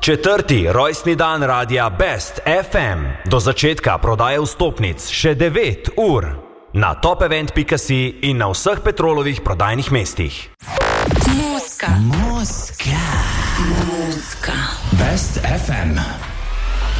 4. rojstni dan radia Best FM. Do začetka prodaje vstopnic še 9 ur. Na topevent.si in na vseh Petrolovih prodajnih mestih. Muska. Best FM.